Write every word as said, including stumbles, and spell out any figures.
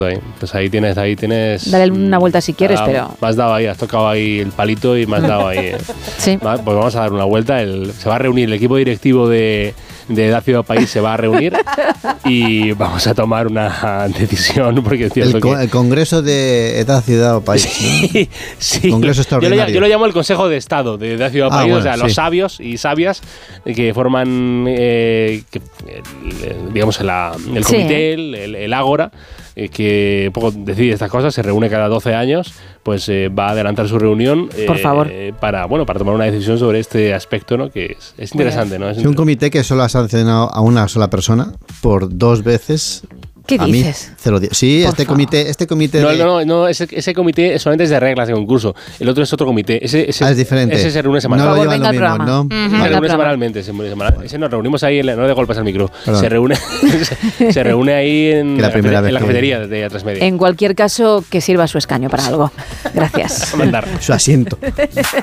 Pues ahí tienes, ahí tienes... Dale una vuelta si quieres, ah, pero... Me has dado ahí, has tocado ahí el palito y me has dado ahí. Eh. Sí. Va, pues vamos a dar una vuelta. El, se va a reunir el equipo directivo de, de Edad Ciudad País, se va a reunir y vamos a tomar una decisión. Porque es cierto el, con, que... el Congreso de Edad Ciudad o País. Sí, sí. Congreso extraordinario. Yo lo, yo lo llamo el Consejo de Estado de Edad Ciudad Ah, País, bueno, o sea, sí. los sabios y sabias que forman, eh, que, el, digamos, la, el comité, sí. el, el, el ágora, eh, que un poco decide estas cosas, se reúne cada doce años, pues eh, va a adelantar su reunión eh, por favor. para bueno para tomar una decisión sobre este aspecto, ¿no? Que es, es interesante, ¿no? Es sí, un comité que solo ha sancionado a una sola persona por dos veces. ¿Qué a dices? Mí, cero, sí, por este favor. comité, este comité. No, de... no, no, no ese, ese comité solamente es de reglas de concurso. El otro es otro comité. Ese, ese, ah, es diferente. Ese se reúne No semanalmente. lo llevan lo mismo, programa. ¿no? Uh-huh. Se Vale. reúne semanalmente. Se semanal, ese nos reunimos ahí, en la, no de golpes al micro. Perdón. Se reúne, se, se reúne ahí en la, la, primera en vez la que... cafetería de Atlas Media. En cualquier caso, que sirva su escaño para algo. Gracias. A mandar. Su asiento.